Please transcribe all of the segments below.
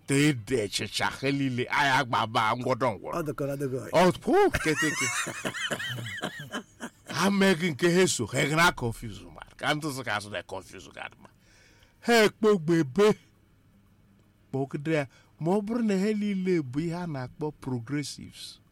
te de chicha helile aya gbaba ngwodongwo Adego. oh po keteke ha megi nke heso he gra confuse ma kanto so kaso de confuse gadma he kpogbebe kpogde ma ọ bụrụ na helile bụ ihe a na-akpọ progressives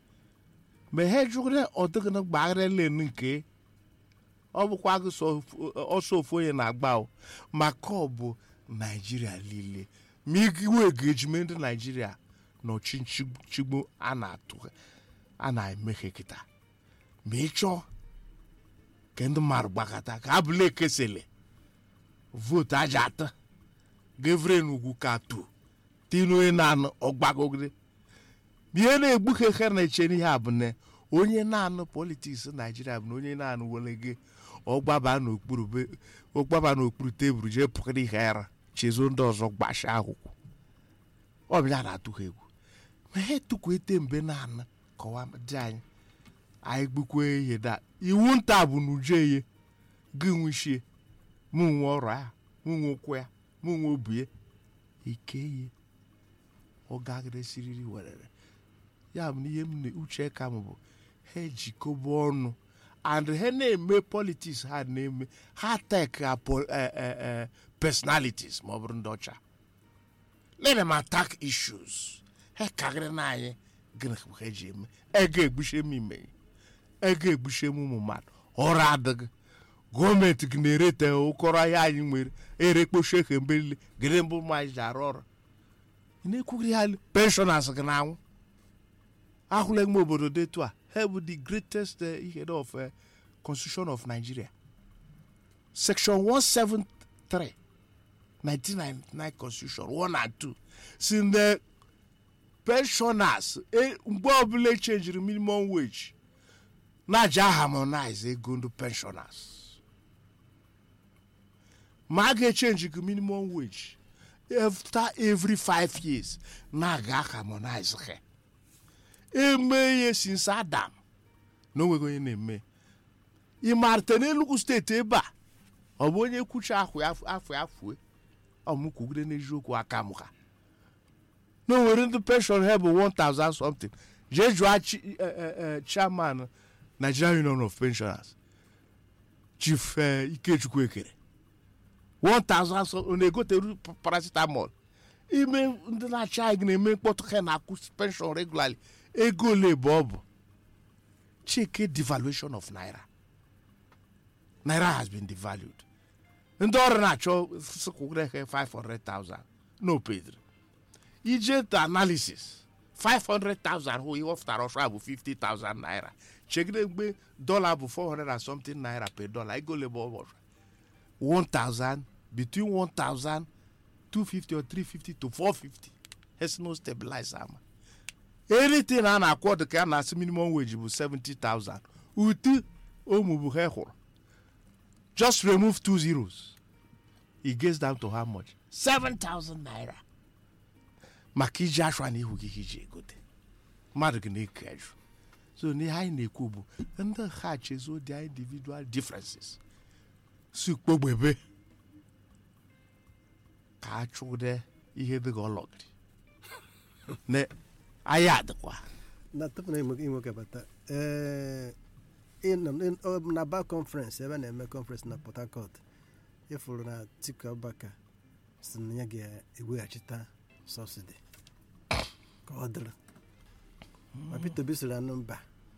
ma he jụgre ọdịgna gbagre len nke ọ bụkwa gị ọsọ ofu onye na-agba maka ọ bụ Naijiria niile ma iwe ga-ejime ndị Naijiria na ọchịchigbo a na-atụ a na-emeghe kịta ma ị chọọ ka ndị mmadụ gbakọta ka abụla ekesele votu aja atọ gevre n'ugwu ka atụ tinu onye na-anụ ọgbagogide ihe na-egbukehe na-eche n'ihe a bụ na onye na-anụ politiks Naijiria bụ na onye na-anụ wele gị ọgbaba n'okpuru tebụl jee pụkara ihe ara chezo ndị ọzọ gbasha akwụkwọ ọbịa na-atụ ha egwu ma ha etukwete mbe na-anụ kọwa dị anyị gbukwe ihe da iwu nta bụ na uje ihe gị nwechie mụ nwe ọrụ ya mụ nwe ụkwụ ya mụ nwe obu ya ike ihe ọ gagidesiriri werere ya bụ na ihe m na uche ka m bụ ha ejikọba ọnụ and ha na-eme politiks ha na-eme ha tek personalities ma ọ bụrụ ndị ọcha let them attack issues ha kagịrị na anyị gịnị ka ha ji eme ego egbuche m ime ego egbuche m ụmụ mmadụ ọrụ adịghị gọọmenti gị na-erete ụkọrọ ahịa anyị nwere erekpochie ka mgbe niile gịnị mbụ ụmụ anyị ji arụ ọrụ na-ekwugiri ha pensioners gị na-anwụ ahụla m obodo detu a ha bụ the greatest ihe of constitution of Nigeria section 173 1999 constitution 1 and 2 si the pensioners mgbe ọbụla echenjiri minimum wage na-aja harmonize ego ndị pensioners ma a ga-echenji gị minimum wage after every 5 years na-aga harmonize ha eme ihe since Adam na onweghị onye na-eme ịmarịta n'Enugu steeti ebe a ọ bụ onye kwucha afọ ọmụkwugide n'eziokwu aka m ha na onwere ndị pension ha bụ 1000 something jee jụọ chairman Nigerian Union of Pensioners Chief Ikechukwu Ekere 1000 ọ na-egoteru paracetamol ime ndị na-achị anyị na-eme mkpọtụ ha na-akwụ pension regularly ego ole bụ ọ bụ chike devaluation of naira has been devalued ndị ọrụ na-achọ sịkwụgre 500,000 no pedri ije to analysis 500,000 hụ ihe ọfụtara ọsọ bụ 50,000 naira chegide mgbe dọla bụ 400 and something naira per dollar ego ole bụ ọ bụ 1,000 between 1,250 or 350 to 450 has no stabilizer ama anything a na-akwọ dị ka a na-asị minimum wage bụ 70,000 utu ụmụ bụ ha hụrụ just remove 2 zeros it gets down to how much 7,000 naira maka iji ashwa na ihu gị iji egote mmadụ gị na-eke eju so n'ihe anyị na-ekwu bụ ndị ha chezo dị individual differences si kpogbebe ka a chụde ihe dị ka ọlọgịrị na anyị adịkwa na tupu na inwe bata na ba conference ebe na-eme conference na Port Harcourt ịfụrụ na Atiku Abubakar si na ya ga-eweghachita subsidy ka ọ dịrị ma Peter Obi sịrị anụ mba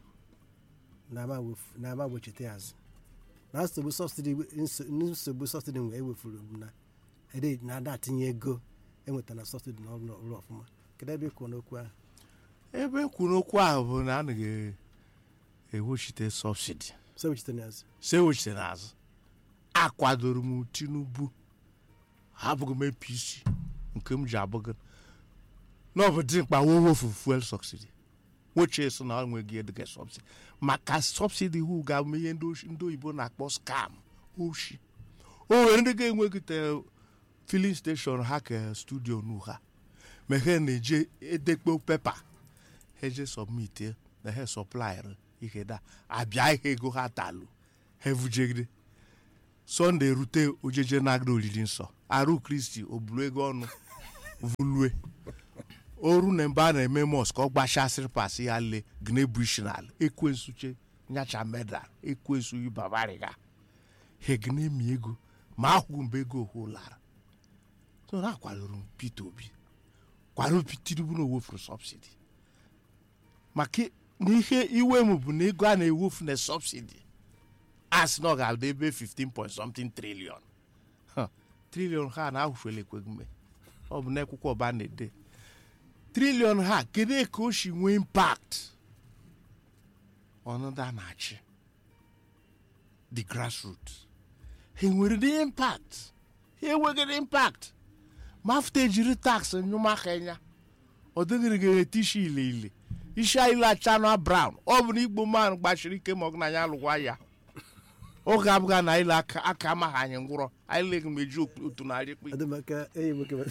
na-ama wechite azụ na nsogbu subsidy mgbe ewefuru na-ada atinye ego enweta na subsidy na ọrụ ọfụma kedu ebe kwuo n'okwu ahụ ebe kwuo n'okwu ahụ bụ na anaghị ewechite subsidy sewechite n'azụ akwadoro m Tinubu abụghị m APC nke m ji abụghị na ọ bụ dị mkpa wowofu fuel subsidy woche so na enweghị edịga subsidy maka subsidy hu ga-abụ ihe ndị oyibo na-akpọ scam oshi o nwere ndị ga-enweghị filling station ha ka studio n'ụha ma ha na-eje edekpo pepa ha eje submit na ha supplier ihe da abịa ihe ego ha talụ ha vujegide Sunday rute ojeje na-agara olili nsọ arụ Kristi obulu ego ọnụ vulue oru na mba na-eme mosque ọ gbachasịrị pasị ya le gnebrishinal ekwensuche nyacha medal ekwensu yibabariga hegnemi ego ma ahụ mgbe ego hụlara so na kwalụrụ Peter Obi kwalụ Tinubu na owefuru subsidi maka n'ihe iwe m bụ na ego a na-ewofu na subsidi as na ọ ga-adị ebe 15 point something trillion trillion ha na-ahụfele ekwegme ọ bụ n'akwụkwọ ọba na-ede trillion ha kedu ka o si nwee impact ọnọdụ a na-achị the grassroots ha nwere the impact ha enweghị impact ma afta ejiri tax nyụma Kenya ọ dịghịrị ga-ete isi ile isi ile acha na brown ọ bụ na Igbo mmanụ gbachiri ike ma ọ na anya alụkwa ya oge abụghị na ile aka amaghị anyị ngwụrọ anyị leghị meji otu narị ikpe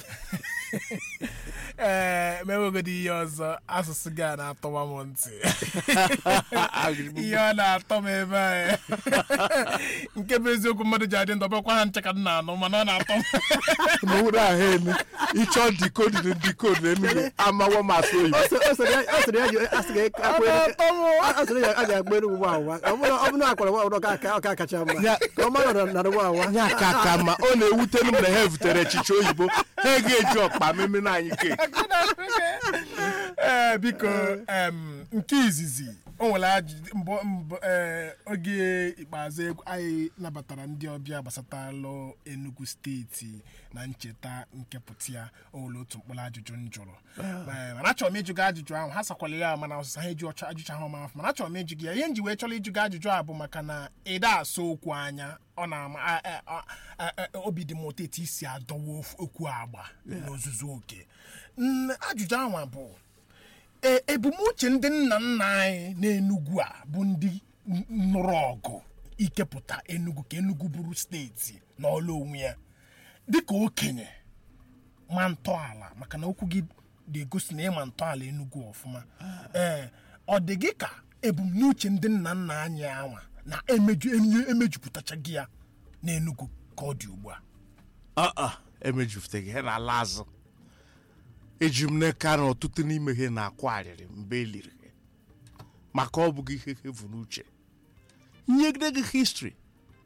mewegodi ihe ọzọ asụsụ gị a na-atọwa m ntị ihe ọ na-atọ m ebe anyị nke bụ eziokwu mmadụ ji adị ndọbakwa ha nche ka m na-anụ mana ọ na-atọ m n'ụrụ ahụ eme ịchọ dikodi emiri amawa m asụ oyibo a ga-agba elu ugbo awa ọ bụrụ akwara nwa ọka kacha mma ka ọ mara na rụwa awa ya ka ma ọ na-ewute m na ha butere echiche oyibo ha ga-eji ọkpa meme na anyị keeki biko nke izizi o nwere oge ikpeazụ anyị nabatara ndị ọbịa gbasatalụ Enugu steeti na ncheta nkepụta ya o nwere otu mkpụrụ ajụjụ m jụrụ mana achọrọ m ịjụ gị ajụjụ ahụ ha sakwala ya mana ọsụsa ha eji ọchọ ajụjụ ahụ ma mana achọrọ m ịjụ gị ya ihe nji wee chọrọ ịjụ gị ajụjụ a bụ maka na ịda asụ okwu anya ọ na-ama obi dị m ụtọ etu isi adọwa okwu agba n'ozuzu oke ajụjụ ahụ bụ ebumnuche ndị nna nna anyị n'Enugu a bụ ndị nụrụ ọgụ ikepụta Enugu ka Enugu bụrụ steeti n'ọlụ onwe ya dịka okenye ma ntọala maka na okwu gị na-egosi na ịma ntọala Enugu ọfụma ọ dị gị ka ebumnuche ndị nna nna anyị anwa na emejupụtachaghị ya n'Enugu ka ọ dị ugbu a emejupụtaghị ha na-ala azụ eji m n'aka na ọtụtụ n'ime ihe na-akwagharịrị mgbe eliri ha maka ọ bụghị ihe hevu n'uche nyegide gị history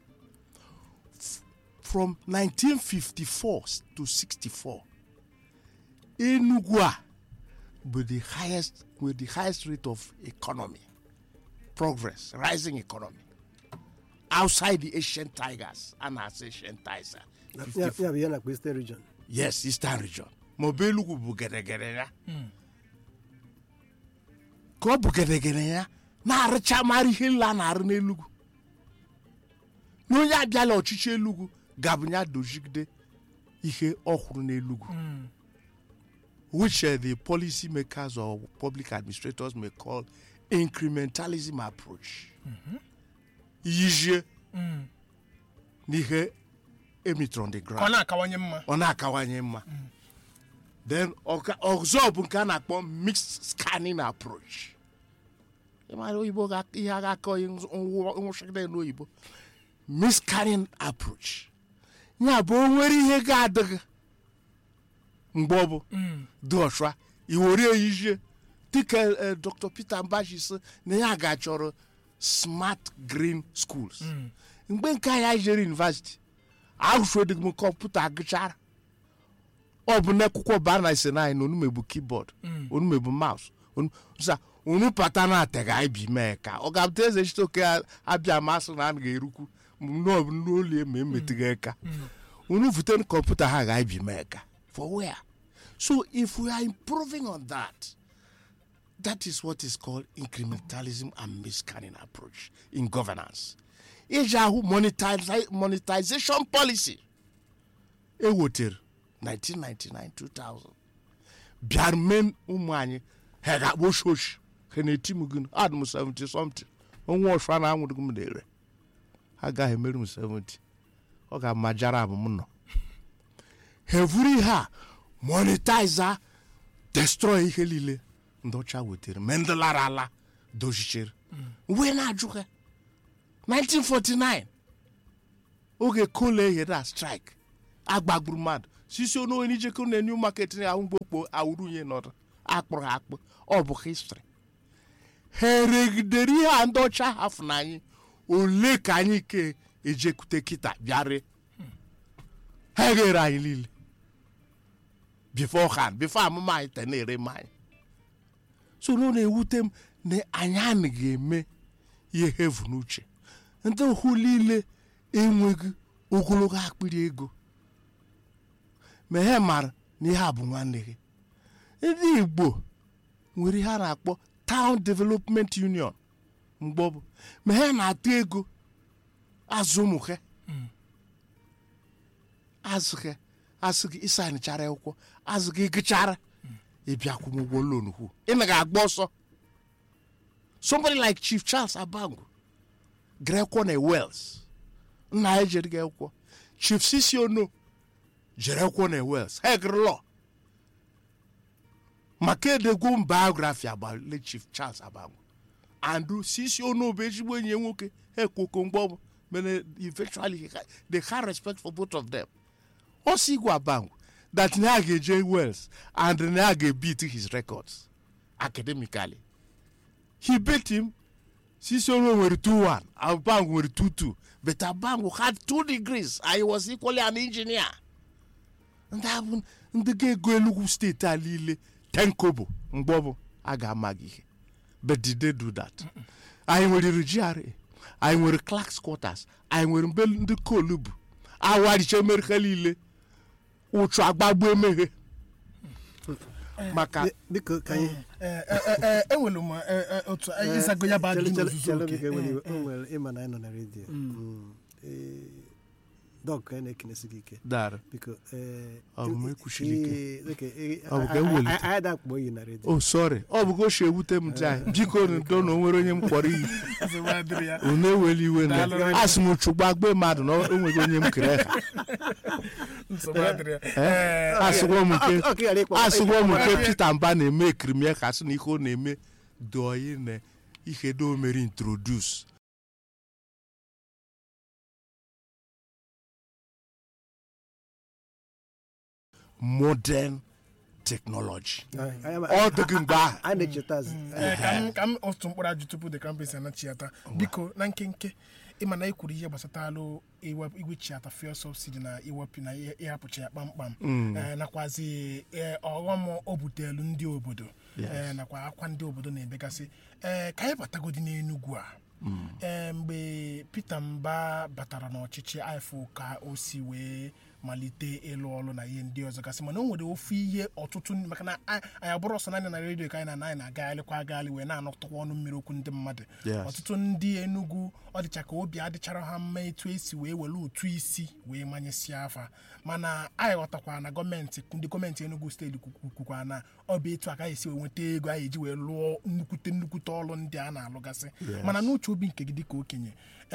from 1954 to 64 Enugu a bụ the highest rate of economy progress rising economy outside the Asian Tigers and as Asian Tigers Eastern region. Yes, Eastern region. Mobelugu bụ gedegede ya ka ọ bụ gedegede ya na-arịcha mara ihe nla na-arụ n'Enugu na onye abịala ọchịchị Enugu gabụnya dozigide ihe ọhụrụ n'Enugu which the policy makers or public administrators may call incrementalism approach yijie n'ihe emitted on the ground ọ na-akawanye mma then ọzọ bụ nke a na-akpọ mixed scanning approach ịmara oyibo ihe a ga-akọ nwụchigide n'oyibo mixed scanning approach ya bụ o nwere ihe ga-adịghị mgbe ọ bụ dị ọchụa iwere eyijie dịka Dr. Peter Mbashi sị na ya ga-achọrọ smart green schools mgbe nke ya jere university ahụfedịghị m kọmputa agụchara ọ bụ n'akwụkwọ baa na ise na onumebu keyboard onumebu mouse unu pata na atega ibi mee ka ọ ga-abụta eze chite oke abịa masị na a ga-erukwu n'olu eme emetụghị eka unu vute kọmputa ha ga-ebi mee ka for where? So if we are improving on that, that is what is called incrementalism and mixed-scanning approach in governance. Ejahu monetization policy. Ewoter 1999-2000. Biarmen umanye hega boshosh kenetimugun admu 70 something. Onwo shwana amudugum dere. Haga hemerum 70. Oga majara abumunno. Hevuri ha monetizer destroy ihe lile ndocha wetere mendelara ala dojichere we na ajuke 1949 oge kole here strike agbagburu mad sisi ono onye jekọ na new market na ahụ mgbokpo awurunye nọdụ akpụrụ ha akpụ ọ bụ history ha eregidere ihe a ndị ọcha hafụ na anyị ole ka anyị ke ejekute kịta bịarị ha ghere anyị niile bifo amụma anyị te na-ere m anyị so na ọ na-ewute m na anyị anaghị eme ihe hevu n'uche ndị ohu niile enweghị ogologo akpịrị ego ma ha mara na ihe a bụ nwanne gị ndị Igbo nwere ihe a na-akpọ Town Development Union mgbe ọ bụ ma ha na-ata ego azụ ụmụ ha azụ gị ịsanichara akwụkwọ azụ gị gịchara ịbịakwụmụgwọ loan hụ ị na ga-agba ọsọ somebody like Chief Charles Abangu grekwo na Wales nna ya jere gị akwụkwọ Chief Sisi Ono jere akwụkwọ na Wales ha gịrị law maka edegwo biography about Chief Charles Abangu and Sisi Ono bụ ezigbo enyi nwoke ha ekwoko mgbe ọ bụ mana eventually they had respect for both of them also Igwe Abangu that na ga-eje Wales and na ga-beat his records academically he beat him Sisi Ono nwere 2-1 Abangu nwere 2-2 but Abangu had 2 degrees and he was equally an engineer ndị ga-ego Enugu steeti a niile 10 kobo mgbe ọ bụ a ga-ama gị ihe but did they do that anyị nwere GRA anyị nwere clerks quarters anyị nwere mbe ndị koolu bụ awaricha emerika niile ụchụ agbagbu emeghe maka biko ka anyị enwere m otu ịzago ya bụ ajụjụ n'ozuzu oke nwere ịma na anyị nọ na redio dọk ka anyị na-ekenesi gị ike dara biko ọ bụ m ekwuchiri ike ọ bụ ka anyị ewelite adakpọ oyi na redio oh sorry ọ bụ goshi ewute m dị anyị biko ndo na o nwere onye m kpọrọ iyi nsogbu adịrị ya unu eweli iwe na asị m chụgba gbe mmadụ na o nweghị onye m kere ha nsogbu adịrị ya asịgwa m nke ọ ka ghara ịkpọ asịgwa m nke Peter Mba na-eme ekirimi ya ka sị na ihe ọ na-eme doyi na ihe do mere introduce modern technology ọ dịghị mgbe ahụ a na-echetazi ka m otu mkpụrụ ajụ tupu the campus anachiata biko na nkenke ịma na ikwuru ihe gbasatalụ igwechiata fuel subsidy na iwepụ na ịhapụcha ya kpamkpam nakwazi ọghọm o butelu ndị obodo nakwa akwa ndị obodo na-ebegasị ka anyị batagodi n'Enugu a mgbe Peter Mba batara n'ọchịchị afọ ka o si wee malite ịlụ ọrụ na ihe ndị ọzọ gasị mana o nwere ofu ihe ọtụtụ maka na anyị abụrụ ọsọ naanị na redio ka anyị na-agagharịkwa agagharị wee na-anọtụkwa ọnụ mmiri okwu ndị mmadụ ọtụtụ ndị Enugu ọ dịcha ka obi adịchara ha mma etu esi wee were ụtụ isi wee manyesịa afa mana anyị ghọtakwara na ndị gọọmenti Enugu steeti kwukwa na ọ bụ etu agaghị esi wee nweta ego anyị eji wee lụọ nnukwute ọrụ ndị a na-alụgasị mana n'uche obi nke gị dịka okenye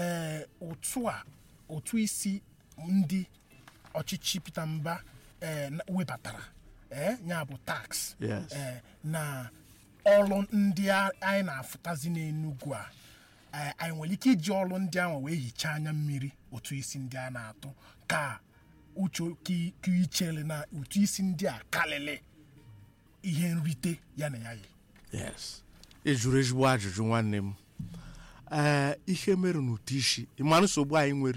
ụtụ isi ndị ọchịchị Peter Mba webatara ya bụ tax na ọrụ ndị anyị na-afụtazi n'Enugu a anyị nwere ike iji ọrụ ndị ahụ wee hichaa anya mmiri otu isi ndị a na-atụ ka uche ka ichere na otu isi ndị a karịrị ihe nrite ya na ya yi yes ejuru ezigbo ajụjụ nwanne m ihe mere n'ụtụ isi ịma nsogbu anyị nwere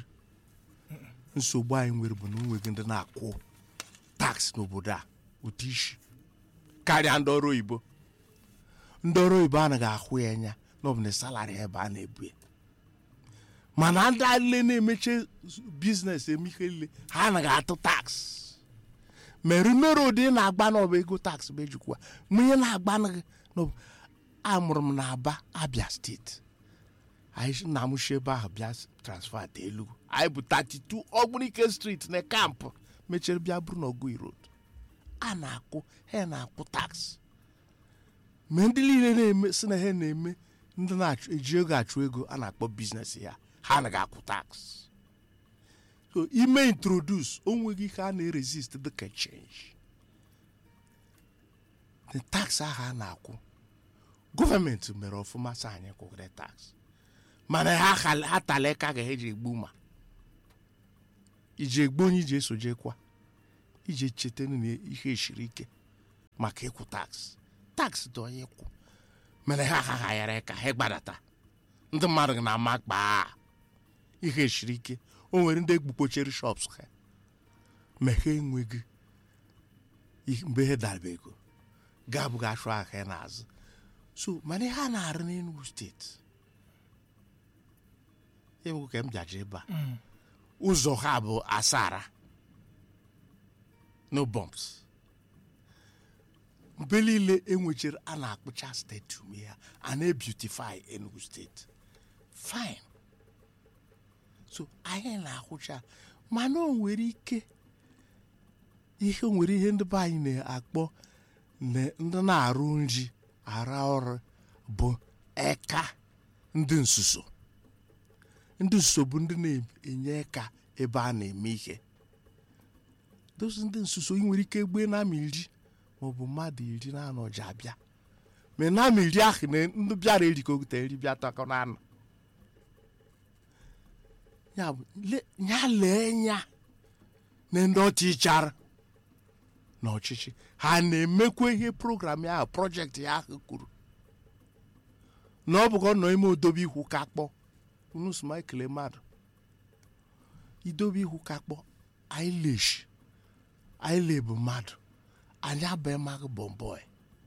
bụ na onweghị ndị na-akwụ tax n'obodo a ụtụ isi karịa ndị ọrụ oyibo anaghị ahụ ya anya na ọ bụ na salari ebe a na-ebu ya mana ndị alile na-emeche biznes eme ihe niile ha anaghị atụ tax mere ụdị na-agba n'ọba ego tax bụ ejikwa ma ihe na-agba anaghị amụrụ m na Aba Abia steeti anyị na amụchi ebe ahụ bịa transfer dị Enugu anyị bụ 32 Ogbunike street na kampụ mechere bịa bụrụ na Ogui road a na-akwụ ha na-akwụ tax ma ndị niile na-eme si na ha na-eme ndị na-eji ego achụ ego a na-akpọ biznes ya ha anaghị akwụ tax so ime introduce onweghị ihe a na-resist dịka change the tax ahụ a na-akwụ gọọmenti mere ọfụma sị anyị kwụgide tax mana ha taleka ga eji egbu ma iji egbu onye iji esojekwa iji cheta na ihe shiri ike maka ịkwụ tax dị onye kwụ mere ha aghaghara ka ha gbadata ndị mmadụ na-ama kpaa ihe shiri ike. O nwere ndị egbukpochere shops ha ma ha enweghị mgbe ha dara ego ga-abụghị achụ aka n'azụ. So mana ihe a na-arụ n'Enugu steeti ewu ka m bịaje ebe a ụzọ ha bụ asara no bumps. Mgbe niile enwechara a na-akpụcha stadium ya a na-beautify Enugu steeti fine. So anyị na-ahụcha mana o nwere ihe ndị be anyị na-akpọ ndị na-arụ nri ara ọrụ bụ eka ndị nsuso. Ndị nsuso bụ ndị na-enye aka ebe a na-eme ihe. Dozi ndị nsuso ị nwere ike egbe na iri maọbụ mmadụ 10 na-anọji abịa ma na iri ahụ na ndị bịara erikọta eri bịa takọ na anọ ya lee nya na ndị ọchịchara na ọchịchị ha na-emekwa ihe program ya projekti ya ahụ kwuru na ọ bụkwa nọ ime odobe ihu ka akpọ unu sima ekele mmadụ idobe ihu ka akpọ eyelash bụ mmadụ anya bụ emaghị bọmbọị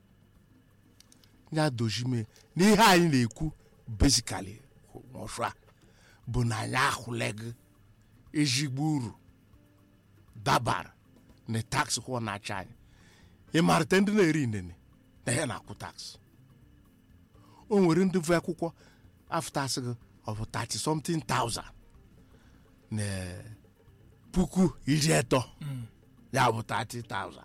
ya dojime n'ihe anyị na-ekwu basically ọsha bụ na anyị ahụleghị ezigbo uru dabara na tax kwụọ na-acha anyị. Ịmarịta ndị na-eri inene na ya na-akwụ tax. O nwere ndị bụ akwụkwọ aftasịgị ọ bụ 30-something thousand na 30,000 ya bụ 30,000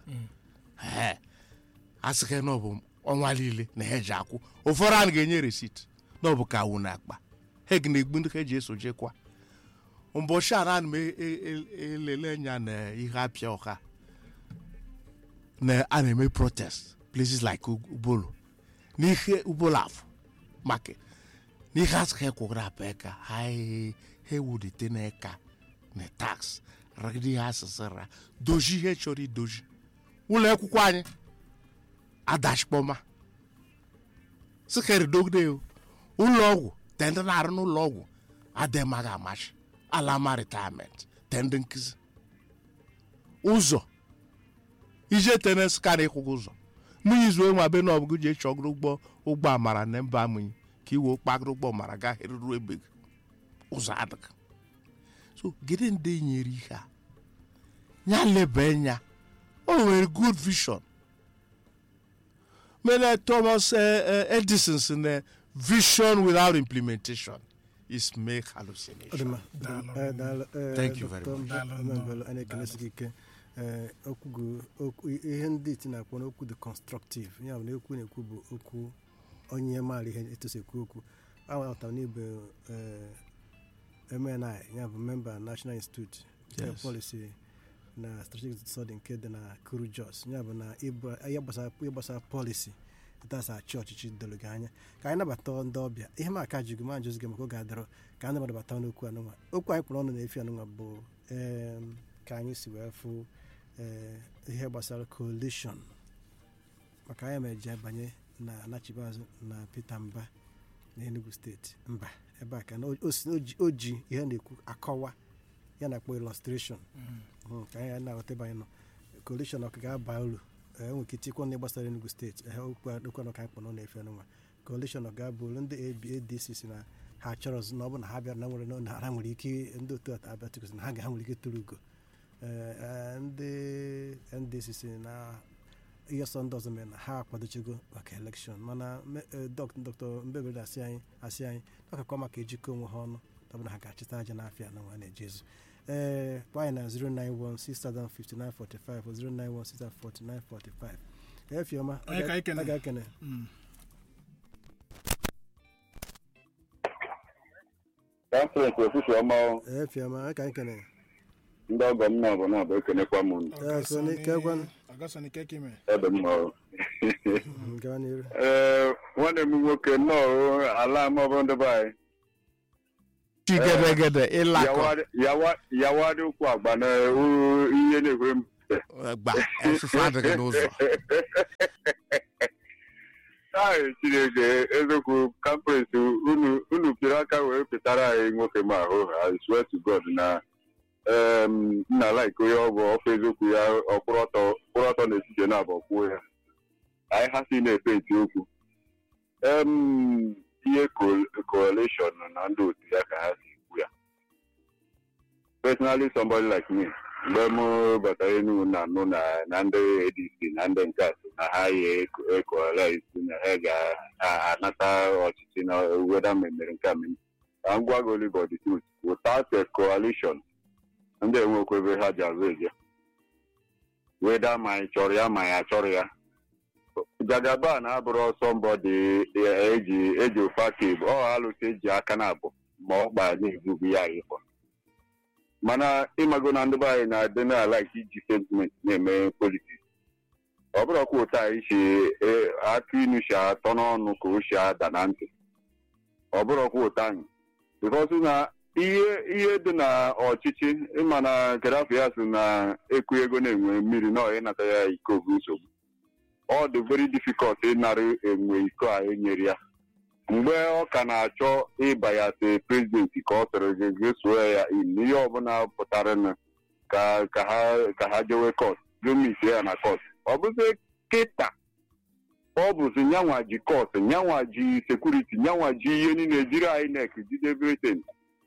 asịghị na ọ bụ ọnwa niile na ha ji akwụ. Ụfọdụ a ga-enye resit na ọ bụ ka awụ na akpa ha na-egbu ndị ha ji esojekwa. Ụbọchị a na m elele anya na ihe apịa ọha na a na-eme protest places like Ubolo n'ihe Ubolo afọ maka n'ihe asịghị kwụgara apa eka ha ewulite n'eka na tax ragide ihe asịsịra doji ihe chọrọ idoji. Ụlọ akwụkwọ anyị adachikpọma sikere dogide ụlọ ọgwụ tende na-arụ n'ụlọ ọgwụ adịmaghị amachi alama retirement tende nkụzi ụzọ ije tenes karị ịkwụgwọ ụzọ mmiri izu enwe abe na ọbụgụ ji echọgoro ụgbọ amara na mba amụnyi ka iwe kpagoro ụgbọ mara gaa eruru ebe ụzọ adịghị. So gịnị ndị nyere ihe a ya leba anya o nwere good vision. Many Thomas Edison na vision without implementation is make hallucination. Thank you very much. Ihe ndị iti na-akpọ n'okwu dị constructive ya bụ na ekwu na-ekwu bụ okwu onye maara ihe etosi ekwu okwu aghọtara n'ibe MNI ya bụ member National Institute Policy na Strategic Study nke dị na Kuru Jos ya bụ na ihe gbasara policy dasa achị ọchịchị doro gị anya ka anyị nabata ndị ọbịa ihe m aka jigo ma njụzi gị maka oge adọrọ ka anyị nabata n'okwu anụnwa. Okwu anyị kpọrọ ọnụ na-efi anụnwa bụ ka anyị si wee fụ ihe gbasara coalition maka anyị meje banye na Anachibazụ na Peter Mba na Enugu steeti mba ebe a ka na o ji ihe na-ekwu akọwa ya na-akpọ illustration ka anyị na-aghọta ebe anyị nọ. Coalition ọka ga-aba uru enwe ike itikwa na gbasara Enugu steeti okwu ka anyị kpọrọ na-efe n'ụwa. Coalition ga-abụ ndị ADC si na ha chọrọ na ọ bụ na ha bịara na nwere na ha nwere ike ndị otu abịa tụkwasị na ha ga-nwere ike tụrụ ugo. Ndị NDC si na ihe ọsọ ndị ọzọ mere na ha akwadochego maka elekshọn mana Dr. Mbebere asị anyị ọkakọ maka ejikọ onwe ha ọnụ ọ bụ na ha ga-achịta aja n'afịa na nwa na-ejezu. Anyị na 091605945 091604945 efioma aga ekene efioma aka ekene ndị ọgọ m na-abụ na-abụ ekenekwa m ebe m nwanne m nwoke nnọọ ala m ọbụ ndị be anyị chigedegede ịlakọ yawadị ụkwụ agba na ihe na-ekwe m gba ọsụsụ adịghị n'ụzọ Chineke eziokwu kampres unu pịrị aka wee pịtara anyị nwoke ma ahụ ha I swear to God na nna like onye ọgwụ ọfụ eziokwu ya ọkwụrụ ọtọ na-esije na abụọ kwuo ya anyị ha si na-epe eti okwu ihe coalition na ndị otu ya ka ha si kwu ya personally somebody like me mgbe m batara Enugu na anụ na ndị ADC na ndị nke asị na ha yi ecoalize na ha ga-anata ọchịchị na weda memere nke a mere ka m gwa gị Oliver the truth without a coalition ndị enwekwa ebe ha ji azụ eje weda ma ị chọrọ ya ma ya achọrọ ya Jagaba na-abụrụ somebody eji ofe aka Igbo ọ alụsị eji aka na abụ ma ọ gbaa na-ezubu ya ịkpọ mana ịmago na ndị be anyị na-adị n'ala iji sentiment na-eme politiks ọ bụrụ ọkwa ụta anyị si atụ inu si atọ n'ọnụ ka o si ada na ntị ọ bụrụ ọkwa ụta anyị bikọsụ na ihe dị na ọchịchị ịma na Gaddafi ya so na ekwu ego na-enwe mmiri na ọ ịnata ya iko bụ nsogbu ọ dị very difficult ịnara enwe iko a enyere ya mgbe ọ ka na-achọ ịba ya te prezidenti ka ọ sịrị ga-eso ya n'ihe ọbụla pụtara ka ha jewe kọt gọọmenti ya na kọt ọ bụzi kịta ọ bụzi nyanwa ji kọt nyanwa ji sekuriti nyanwa ji ihe niile jiri INEC jide britain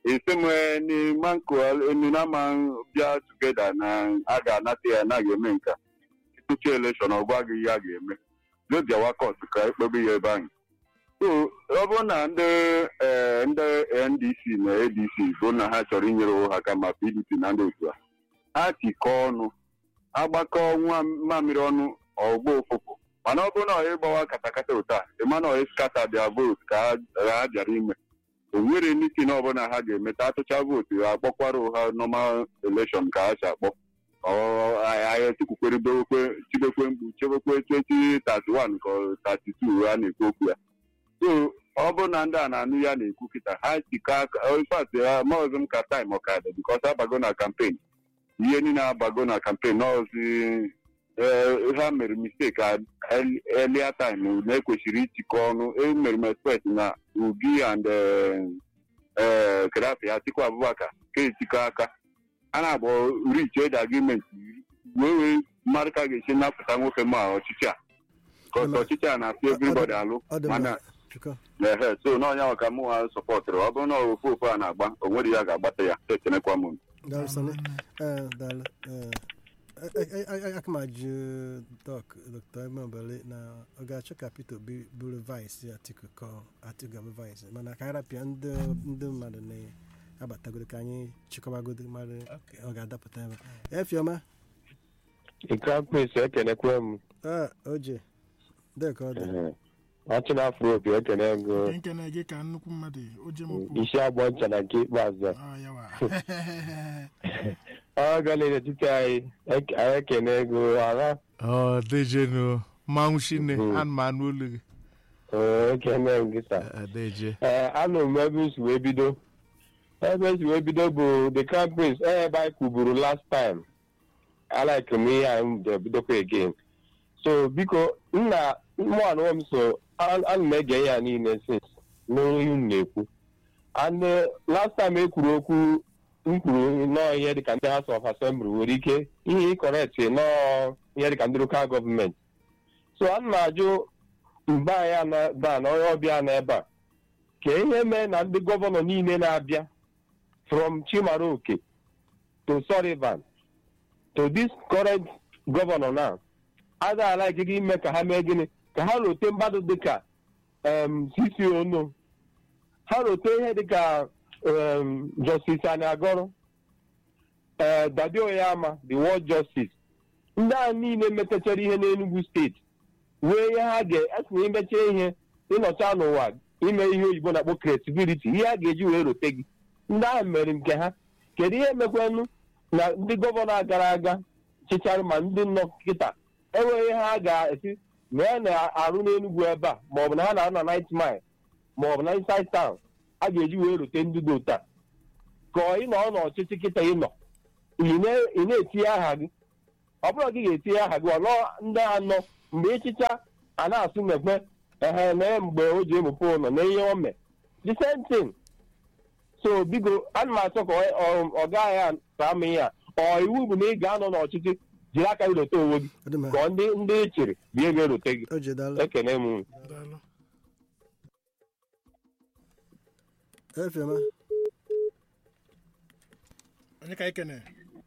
esemanama bịa tugeda na a ga-anata ya na ga-eme nka tutu elekshọn ọ gwa gị ihe a ga-eme n'obiawa kọt ka ekpebe ya ebe anyị so ọ bụrụ na ndị NDC na ADC bụ na ha chọrọ inyere onwe ha aka ma PDP na ndị otu ha tikọọ ọnụ agbakọ nwa mamịrị ọnụ ọgbọ ụfụfụ mana ọ bụrụ na ọ ịgbawa katakata ụta ịma na ọ skata bịa vootu ka ha bịara ime o nwere mitin ọbụla ha ga-emeta atụcha vootu ha akpọkwara ha normal election ka ha si akpọ ahịa tukwukwere chibekwe mgbu chebekwe 2031 ka 32 a na-ekwu okwu ya so ọ bụ na ndị a na-anụ ya na-ekwu kịta ha tika aka maọzụ m ka taịm ọkada bikọs abago na kampen ihe niile abago na kampen n'ọzi ha mere mistake earlier time na ekwesịrị itikọ ọnụ emere m expect na Ugi and Gaddafi Atiku Abubakar ka etikọ aka a na-agba reach aid agreement wee mmadụ ka ga-esi napụta nwoke ma ọchịchị a ọchịchị a na-afụ everybody alụ mana so n'ọnya ọka mụ ha sọpọtụrụ ọ bụrụ na ofu a na-agba o nwere ya ga-agbata ya ekenekwa m akụmajụ Dr. Emebele na ọ ga-achọ ka Peter Obi bụrụ vice Atiku ka Atiku ga-abụ vice mana ka arapịa ndị mmadụ na-abatagoro ka anyị chịkọbagodo mmadụ ọ ga-adapụta ebe Efioma Ikapụisi ekenekwe m oje dịka ọ dị achịna afro obi ekene ego nkene gị ka nnukwu mmadụ oje mokwu isi agbọ ncha na nke ikpeazụ ọ gala n'etiti anyị ekene ego agha dejenu mmanwụ shine anụmanụ olu gị ekene gị sa deje anụ m ebe isi wee bido bụ the crown prince ebe anyị kwuburu last time alike m ihe anyị ga-ebidokwa again so biko nna mụanụọ m so ana m ege ya niile since n'ihu na-ekwu and last time ekwuru okwu mkpụrụ nọọ ihe dịka ndị House of Assembly nwere ike ihe ịkọrekt nọọ ihe dịka ndị local gọọmenti so a na-ajụ mba anyị na onye ọbịa na ebe a ka ihe mee na ndị gọvanọ niile na-abịa from Chimaroke to Sullivan to this current governor now agaghị ikike ime ka ha mee gịnị ka ha rote mmadụ dịka CC Ono ha rote ihe dịka Justice Aniagoro Dadi Oyama the World Justice ndị a niile metachara ihe n'Enugu steeti wee ihe ha ga-esi imecha ihe ịnọcha n'ụwa ime ihe oyibo na-akpọ creativity ihe a ga-eji wee rote gị ndị ahụ mere nke ha kedu ihe mekwanụ na ndị gọvanọ gara aga chịchara ma ndị nọ kịta enweghị ha ga-esi na ya na-arụ n'Enugu ebe a maọbụ na ha na-arụ na 90 mile maọbụ na inside town a ga-eji wee rote ndị dị ụta ka ị nọ n'ọchịchị kịta ị nọ ị na-etinye aha gị ọ bụrụ gị ga-etinye aha gị ọnọ ndị anọ mgbe echicha a na-asụ mmekpe mee mgbe o ji emepe ụlọ na ihe o mee the same thing. So biko ana m achọ ka ọ gaghị ata m ihe a ọ iwu bụ na ị ga-anọ n'ọchịchị jiri aka gị lote onwe gị ka ndị echere bie ga-elote gị. Ekene m. onye ka ekene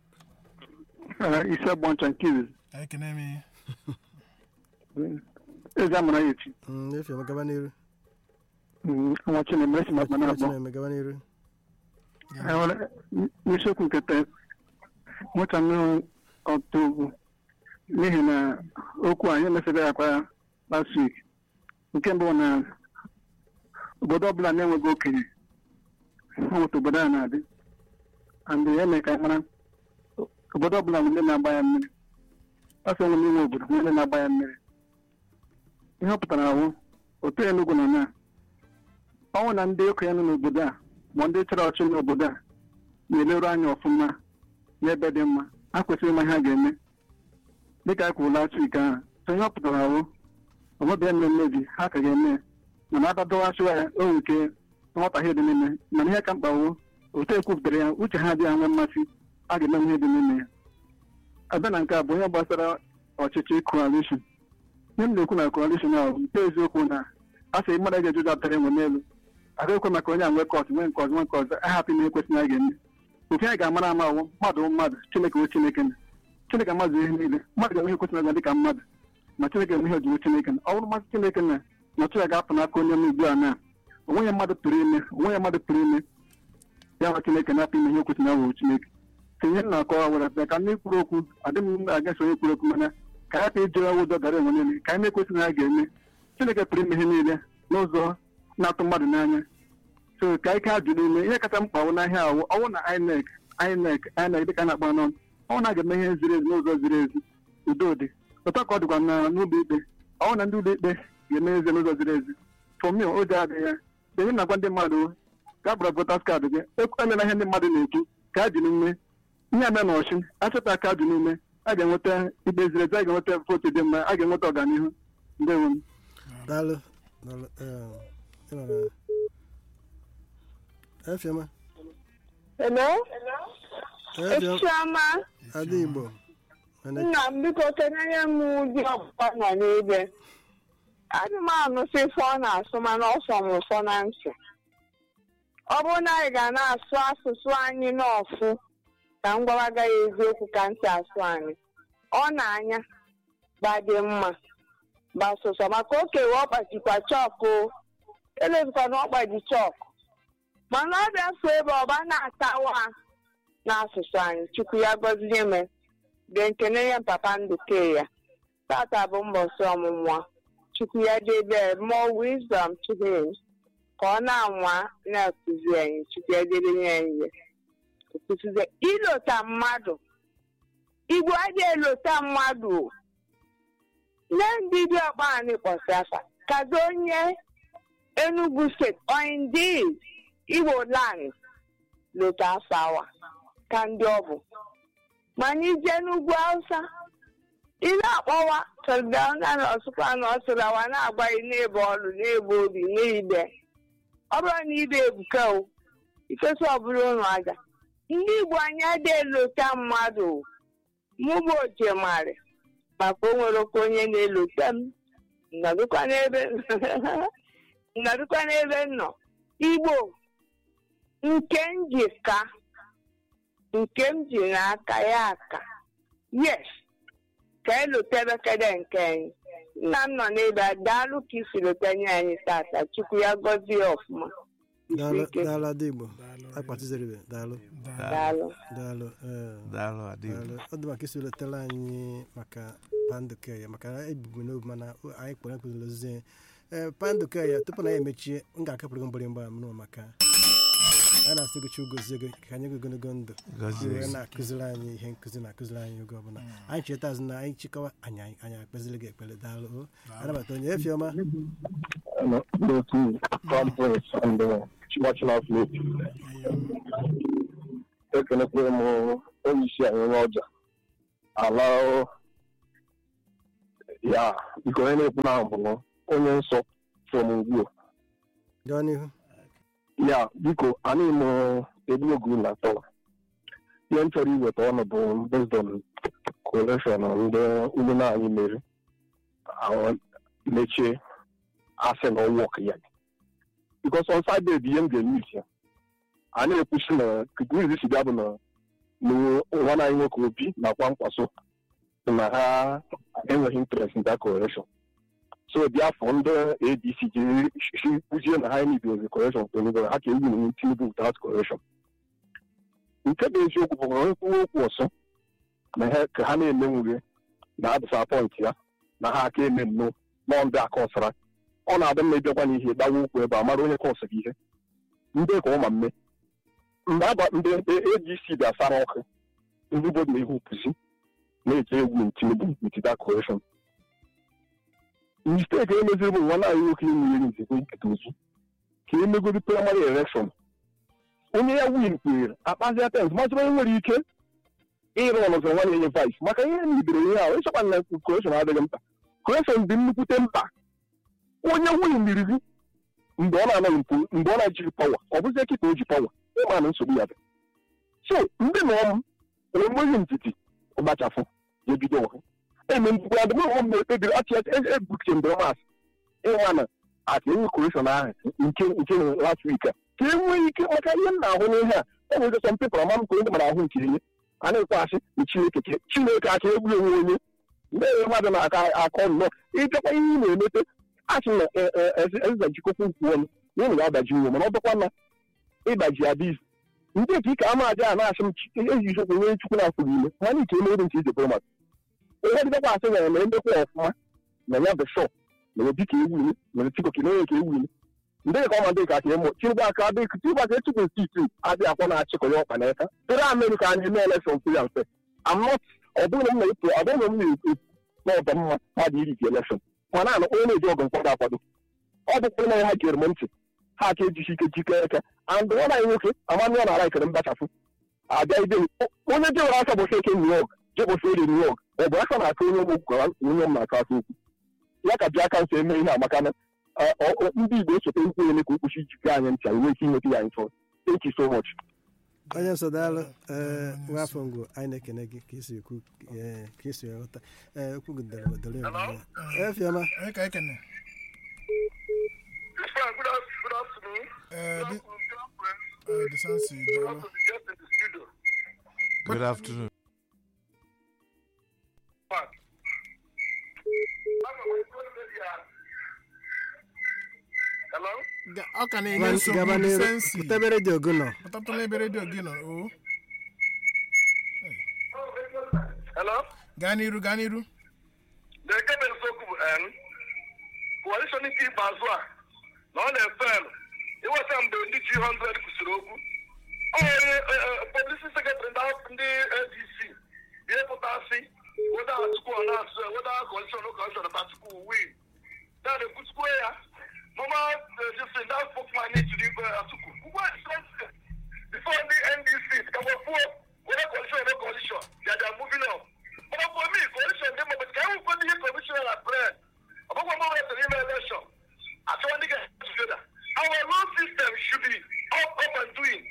ise gbọncha nkiri ekene mi eze amara ya echi gaba n'iru nwa Chinemere si maka na-akpọ gaba n'iru n'isiokwu nketa nweta ọtụ ugwu n'ihi na okwu anyị emefere ya kwa last week. Nke mbụ na obodo ọbụla na-enweghị okenye nweta obodo a na-adị and eme ka mara obodo ọbụla nwere ndị na-agba ya mmiri afọ nwere ime obodo nwere ndị na-agba ya mmiri. Ihe ọ pụtara ahụ otu Enugu nọ na ọnwụ na ndị okenye nọ n'obodo a ma ndị chọrọ ọchị n'obodo a na-eleru anya ọfụma n'ebe dị mma ha kwesịrị ịma ihe a ga-eme dịka a kwuru last week ahụ. So ihe ọ pụtara ahụ ọmọbịa mmemme ji ha ka ga-eme mana adọdọwachịwa ya o nke nghọtahie dị n'ime mana ihe ka mkpa wụ otu ekwupụtara ya uche ha adịghị nwe mmasị a ga-eme ihe dị n'ime ya. Abịa na nke a bụ ihe gbasara ọchịchị coalition. Ihe m na-ekwu na coalition ahụ nke eziokwu na a sị mmadụ ga-ejuju apụtara enwe n'elu agaghịkwe maka onye a nwe kọt nwe nke ọzọ nwe nke ọzọ ahapụ ihe ekwesịrị a ga-eme. Oke anyị ga-amara ama awụ mmadụ mmadụ Chineke wụ Chineke na Chineke mmadụ ihe niile mmadụ ga-enwe ihe kwesịrị aga dịka mmadụ ma Chineke enwe ihe ojiwo Chineke na ọ bụrụ mmasị Chineke na ọchụ ya ga-apụ n'aka onye m ugbu a na onwe mmadụ pụrụ ime ya nwa Chineke na-apụ ime ihe kwesịrị awụ Chineke. Ka ihe na-akọwa were ka ndị kwuru okwu adịghị m agaso onye kwuru okwu mana ka ya ka ijere ụzọ dara enwe niile ka anyị na-ekwesịrị na ya ga-eme. Chineke pụrụ ime ihe niile n'ụzọ na-atụ mmadụ n'anya. So ka ike ajụ n'ime ihe kacha mkpa ọwụ n'ahịa awụ ọwụ na INEC dịka a na-akpọ n'ọnụ ọwụ na ga-eme ihe ziri ezi n'ụzọ ziri ezi udo dị ụtọ ka ọ dịkwa n'ụlọ ikpe ọwụ na ndị ụlọ ikpe ga-eme eze n'ụzọ ziri ezi. Fọmi ụjọ adịghị ya denye na-agwa ndị mmadụ ga gbara votas kaadị gị emela ihe ndị mmadụ na-ekwu ka a dị n'ime ihe ame na ọchị achọta aka dị n'ime a ga-enweta ikpe ziri ezi a ga-enweta votu dị mma a ga-enweta ọganihu. Ndewo m. Daalụ. Efioma. Hello? Efioma. Adị Igbo. Nna m biko kenye m ụdị ọgbụgba nọ n'ebe. Anụmanụ si fọ na-asụ mana ọ sọ m ụfọ na ntị. Ọ bụrụ na anyị ga na-asụ asụsụ anyị n'ọfụ ka m gwawaga ya eziokwu ka ntị asụ anyị. Ọ na-anya gbadị mma gbasụsọ maka okewe ọkpachikwa chọkụ elezikwa na ọkpaji chọkụ mana ọ bịa so ebe ọba na-atawa n'asụsụ anyị Chukwu ya gọzie me ga-ekene ya papa Nduke ya tata bụ mbọsị ọmụmụ Chukwu ya debe more wisdom to him ka ọ na-anwa na-akụzi anyị Chukwu ya debe ya ihe okụzize ilota mmadụ Igbo adịghị elota mmadụ nne ndị dị ọkpa anyị kpọsị afa kazi onye Enugu steeti or indeed Igbo land lota afawa ka ndị ọ bụ mana ije n'ugwu Hausa ile akpọwa tọdana na ọsụkwa na ọsụrawa na-agbaghị n'ebe ọlụ n'ebe obi n'ibe ọ bụrụ na ibe ebuka o ifeso ọbụla ụnụ aja ndị Igbo anyị adịghị elota mmadụ mụ bụ ojemari maka o nwere okwu onye na-elote m nnọdụkwa n'ebe nọ Igbo nke m ji n'aka ya aka yes ka elotebekede nke anyị nna m nọ n'ebe a daalụ ka isi lotenye anyị tata Chukwu ya gọzie ọfụma. Daalụ Adị Igbo akpatizeribe daalụ ọ dị maka isi letara anyị maka Panduke ya maka ebubo n'obi mana anyị kpọrọ ekwuziri ozizi Panduke ya tupu na ya emechie m ga-akapụrụ mgbịrịmgba m maka a na-asị gị Chukwu gozie gị ka anyị ogologo ndụ wee na-akụziri anyị ihe nkụzi na-akụziri anyị oge ọbụla anyị cheta azụ na anyị chịkọwa anyị akpeziri gị ekpere daalụ anabata onye Efioma ekenekwe m onye isi anyị onye ọja ala ya biko onye na-ekwu na bụ onye nsọ from ugbu gaa n'ihu. ya biko anyị mụ egbuogu na atọ ihe m chọrọ iweta ọnụ bụ based on collection ndị na anyị mere mechie asị na ọwọk ya because on Friday bụ ihe m ga-eme isi ya a na-ekwusi na kigriz si bịa bụ na nwa anyị nwoke Obi nakwa nkwaso na ha enweghị interest in that correction so dị afọ ndị ADC jiri kụzie na ha need correction ha ka ewu na Tinubu without correction nke bụ eziokwu bụ na onye kwuo okwu ọsọ na ka ha na-eme nwure na disappoint ya na ha aka eme nnọọ nọ ndị aka ọsara ọ na-adị mma ịbịakwa n'ihe gbawa okwu ebe a mara onye ka ọsara ihe ndị ka ụma mme mgbe ndị ADC bịasara ọkụ ndị obodo na ihe opuzi na-eje egwu Tinubu with that correction mistake emeziri bụ nwa na-anyị nwoke enwere nzego nketa ozu ka emegodi primary election onye ya win kwere akpazi atens mazị onye nwere ike ịrụ ọnụzọ nwa na-enye vice maka ihe nidere ihe ahụ ịchọkwa na correction adịghị mkpa correction dị nnukwute mkpa onye win meriri mgbe ọ na-anaghị mpụ mgbe ọ na-ejiri pawa ọ bụzie kịta o ji pawa ịma na nsogbu ya dị so ndị na ọmụ enweghị ntiti ọgbachafụ ebido ọhụ eme mgbugbu adịmọhụ m ekpebiri achị egbuche mgbe masị ịnwa na aka enwe correction ahụ nke last week a ka e nwee ike maka ihe m na-ahụ n'ihe a ọ nwere sọ mpepụrụ ama m ka onye mara ahụ nke ihe a na-ekweghasị na Chineke aka egwu onwe onye ndị mmadụ na-aka akọ nnọọ ịbịakwa ihe ị na-emete achị na eze jikọkwa ukwu ọnụ na ịnwe ga-adaji uwe mana ọ bụkwa na ịgbaji adịghị ndị nke ike ama aja a na-asị m eji isiokwu onye Chukwu na-afụrụ ime mana ike emere nke ije bụrụ ihe dịbakwa asị nwere mere ndekwa ọfụma na ya bụ shọ mere dịka ewu mere tikoki na onye ka ewu ndị ka ọma dị ka aka ịmụ Tinubu aka Tinubu aka echukwu steeti adịghị akwa na-achịkọ ya ọkpa n'aka tụrụ Amerịka a na-eme elekshọn free and fair ọ bụrụ na m na-ekwu n'ọdọ mma mmadụ iri ji elekshọn mana ana onye na-eji ọgụ nkwado akwado ọ bụkwa na ha gere m ntị ha aka ejisi ike jikọ aka and nwa anyị nwoke amanụọ na ala ikere mbachapụ abịa ide onye jewere aka bụ eke New York jebụsị eri New York ọ bụ aka na-aka onye onye m na-aka aka okwu ya ka bịa aka nsọ eme ihe amaka na ndị Igbo esote nkwu onye ka okpuchi jikọ anyị ntị anyị nwee ike inweta ya nso thank you so much. onye nsọ daalụ nwa afọ ngwo anyị na-ekene gị ka isi ekwu ka isi ghọta okwu gị dere efiọma Good afternoon. Good afternoon. Hello? Ọ ka na-enye nsogbu disensi. pụtebe redio gị nọ Pụtapụta n'ebe redio gị nọ. Hello? Gaa n'iru. Na-ekebe nsogbu bụ coalition nke ikpeazụ a na ọ na-efel ịweta mgbe ndị G100 kwụsịrị okwu onye publicity secretary ndị ADC bịapụtasị weda Atiku ọ na-asụ weda coalition Atiku win na-ekwutukwu ya mama jisi that spokesman jiri Atiku before the NDC kawafuo weda coalition they are moving on but for me coalition dey but can we go the commissioner at plan about more than election I want to get together. Our law system should be up and doing.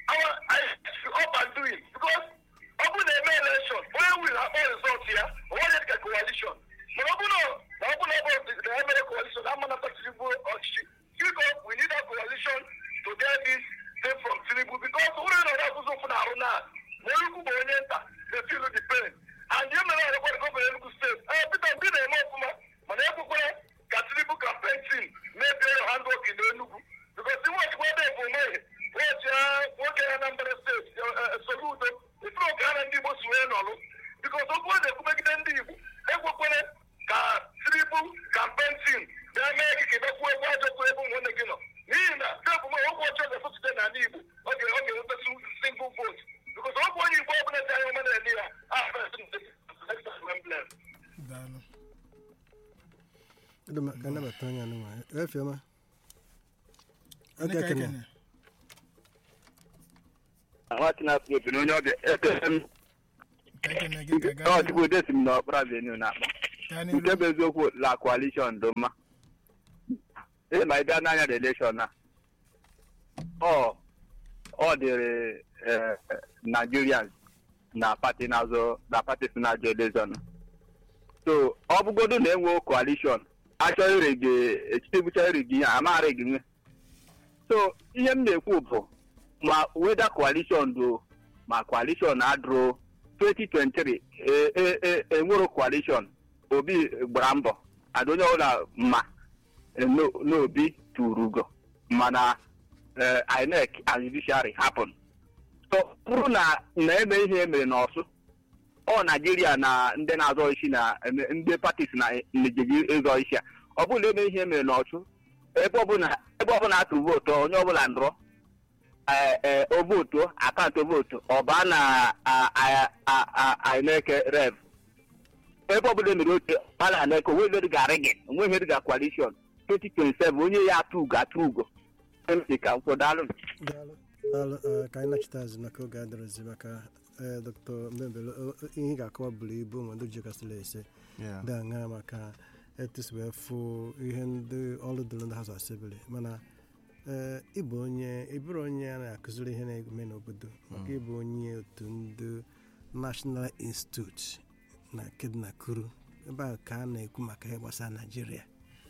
Because open the election, where will have all results here? What is the coalition? But open the coalition. I'm not we need a coalition to get this thing from Tinubu because we don't know that goes for now. They feel the pain. And you know what the government will say. Peter, be the more Tinubu campaign team maybe handwork in the Enugu because he was waiting for me. What can number state Soludo? If no guarantee was well, because of what they make them do, they will put a Tinubu campaign team. They make it up for what they put one again. Nina, therefore, my own watch the first day I need. Okay, with the single vote. Because all one you open a diamond and here, kana batanya nwa efiọma Ahụ na onye ọbịa Ka Chukwu si m na Ọkpara Avenue na-akpọ. Nke bụ eziokwu la coalition dị mma. Ma ị bịa n'anya the election na ọ dịrị Nigerians na pati na-azụ na pati si na-ajụ election. So ọ bụgodu na enwe coalition achọghị iregi echiche bụcha iregi ihe amaghara gị nwe. So ihe m na-ekwu bụ ma weda coalition do ma coalition adro 2023 enwero coalition Obi gbara mbọ adonye ọbụla ma n'Obi turugo mana INEC and judiciary happen. So bụrụ na eme ihe emere n'Ọsụ ọ Nigeria na ndị na-azọ isi na ndị parties na njeji ịzọ isi ọ bụla eme ihe emere n'Ọsụ ebe ọbụla atụ vootu onye ọbụla ndọrọ o vootu akaụntụ vootu ọba na INEC rev ebe ọbụla emere oche ala INEC onwe ihe dịga rigin onwe ihe dịga coalition 2027 onye ya atụ ugo ka nkwụdalụ ka anyị nachita azụ maka oge adịrọzi maka Dr. Mbembelo ihe ga-akọwa buru ibu nwado jikasịla ese dị aṅa maka etusi wee fụ ihe ndị ọrụ dịrị ndị House Assembly mana ịbụrụ onye a na-akụziri ihe na-eme n'obodo maka ịbụ onye otu ndị National Institute na Kuru ebe a ka a na-ekwu maka ihe gbasara Nigeria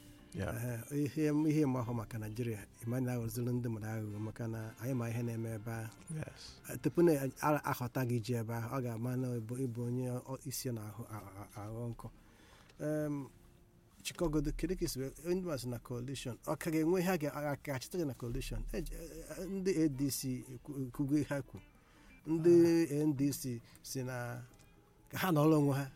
ihe mahụ maka Nigeria ịma na-aghọziri ndị mmadụ aghụghọ maka na anyị ma ihe na-eme ebe ahụ tupu na aghọta gị ji ebe ahụ ọ ga-ama na ịbụ onye isi na-aghọ nkọ chịkọgodo kedu ka isi ndị masị na coalition ọ ka ga-enwe ihe a ga-achịta gị na coalition ndị ADC kwugo ha kwu ndị NDC si na ha nọrọ onwe ha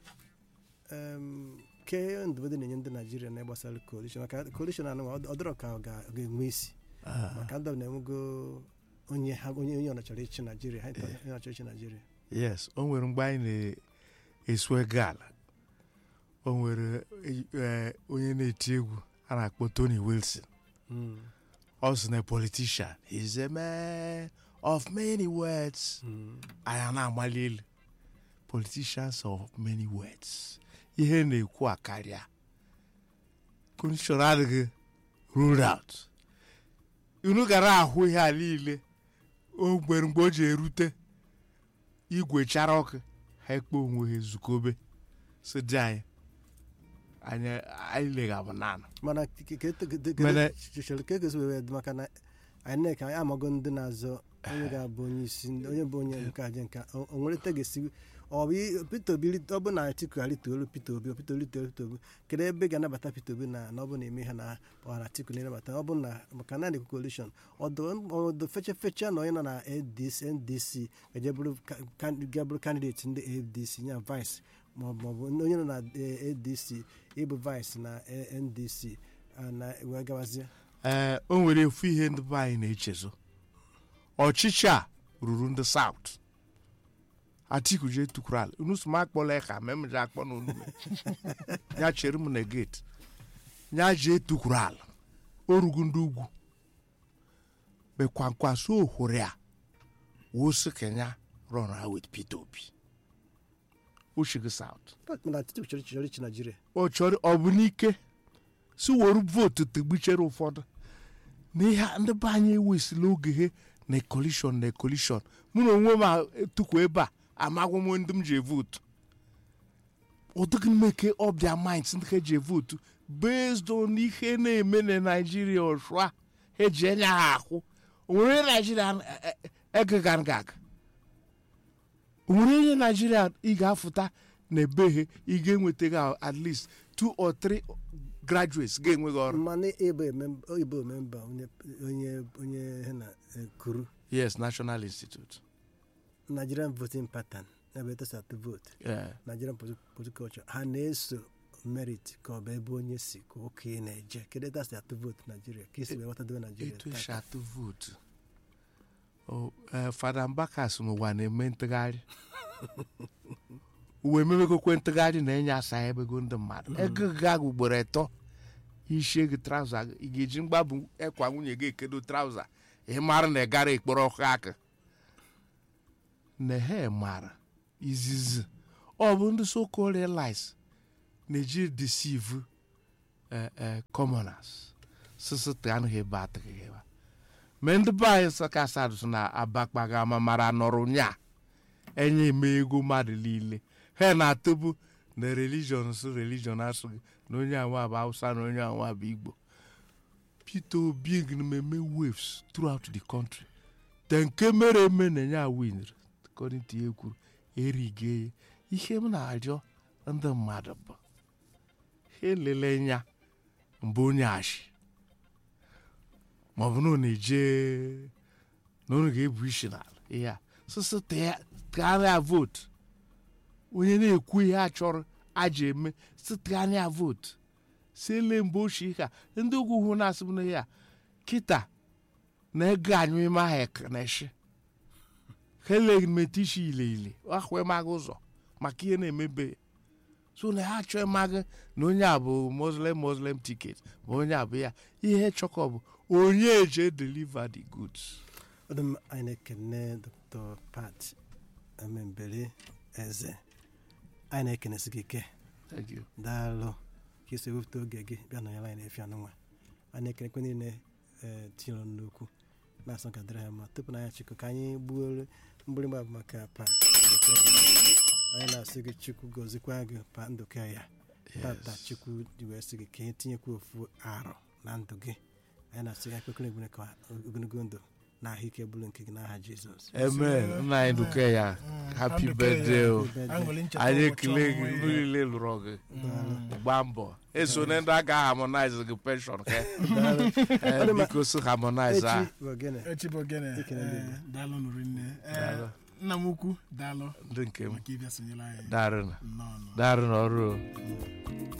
ke ndụmọdụ na-enye ndị Naijiria na gbasara coalition maka coalition anụ ọ dịrọ ka ọ ga-enwe isi maka ndị na-enwego onye ọ nachọrọ ịchị Naijiria ha nachọrọ ịchị Naijiria. Yes, o nwere mgbe anyị na-esu ego ala o nwere onye na-eti egwu a na-akpọ Tony Wilson ọ sị na politician is a man of many words anyị na-amali elu politicians of many words ihe na-ekwu akarịa condition adịghị ruled out unu gara ahụ ihe a niile o nwere mgbe o ji erute igwe chara ọkụ ha ekpe onwe ha ezukobe si dị anyị legabụ nana mana maka na INEC anyị amago ndị na-azọ onye ga-abụ onye isi onye bụ onye nke aja nka o nwere tegesi ọ bụ Peter Obi ọ bụ na Atiku alitoolu Peter Obi kedu ebe ga-anabata Peter Obi na ọ bụ na eme ha na Atiku na-anabata ọ bụ na maka na na coalition ọdụ fecha na onye nọ na NDC ga-abụrụ candidate ndị ADC nya vice maọbụ onye nọ na ADC ịbụ vice na NDC na wee gawazie o nwere efu ihe ndị be anyị na-echezo ọchịchị a ruru ndị South Atiku je tukwuru unu sị m akpọla ka memja akpọ n'onume ya chere m na gate ya je tukwuru ala orugu ndị ugwu bekwankwa so hụrụ ya wosi Kenya run out with Peter Obi Oshigi South mana Atiku chọrọ ichi Nigeria ọ chọrọ ọ bụ n'ike si were votu tegbuchere ụfọdụ n'ihe ndị be anyị ewesila oge ha na coalition mụ na onwe m etukwu ebe a amagwụ m ndị m ji votu ọ dịghị mmeke ọbịa minds ndị ha ji votu based on ihe na-eme na Nigeria ọshụa ha ji enye ha ahụ onwere Nigeria egagaga onwere onye Nigeria ị ga-afụta na ebeghị ị ga-enweta at least 2 or 3 graduates ga-enweghị ọrụ mana ịbụ memba onye na Kuru yes National Institute Nigerian voting pattern ebe etesatụ vote Nigerian political culture ha na-eso merit ka ọ bụ ebe onye si ka oke na-eje kedu etasị atụ vote Nigeria ka isi wee ghọtadobe Nigeria etu esi atụ vote Fada Mbaka so n'ụwa na-eme ntụgharị uwe ememegokwe ntụgharị na-enye asa ebego ndị mmadụ ego ga ugboro 3 isi gị trauza ị ga-eji mgbabụ ekwa nwunye gị ekedo trauza ị mara na ị gara ekporo ọkụ aka na ha mara izizi ọ bụ ndị so-called allies na-eji deceive commoners sịsịtị anụghị ebe atịghị ebe ma ndị be anyị sakasadụ na abakpaga ama mara nọrọ nya enye eme ego mmadụ niile ha na-atụbu na religion asụghị na onye anwa bụ Hausa na onye anwa bụ Igbo. Peter Obi mmemme waves throughout the country te nke mere eme na ya winere according to ya kwuru erige ihe m na-ajọ ndị mmadụ bụ ha elele nya mbụ onye ashị maọbụ na ọ na-eje na ọ ga-ebu isi n'ala ihe a sịsị tụgharịa vootu onye na-ekwu ihe a chọrọ aja eme sị tụgharịa vootu si ele mgbe ochie ka ndị ugwu hụ na-asịbụ na ya kịta na-ego anyụ ime ahụ ekeneshi ha eleghị meta isi ile ahụ emaghị ụzọ maka ihe na-emebe so na ha chọọ ịmaghị na onye a bụ muslim ticket bụ onye a bụ ya ihe chọkọ bụ onye eje deliver the goods. anyị na-ekene Dr. Pat Emembere Eze, anyị na-ekenesi gị ike daalụ ka isi wepụta oge gị bịa nọnyere anyị na-efi anụnwa. anyị na-ekenekwe niile tinyere n'okwu na-asọ ka dịrị ha ma tupu na anya chukwu ka anyị gbuoro mgbịrịgba bụ maka pa anyị na-asị gị chukwu gozikwa gị pa ndụka ya tata chukwu ji wee sị gị ka anyị tinyekwa ofu arọ na ndụ gị. anyị na-asị gị akpekere egbune ka ogologo ndụ na ahụike bụrụ nke gị n'aha Jizọs. Amen. Nna anyị duka ya happy birthday o. anyị ekele gị niile lụrụ gị gbaa mbọ eso na ndị aga harmonize gị pension ka biko so harmonize a echi bụ gịnị daalụ nụrụ nne nna m ukwu daalụ ndị nke m maka ịbịa sonyere anyị darị na ọrụ